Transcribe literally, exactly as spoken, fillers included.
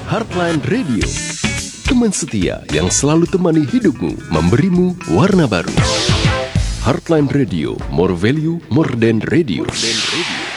Heartline Radio, teman setia yang selalu temani hidupmu, memberimu warna baru. Heartline Radio, more value, more than radio. More than radio.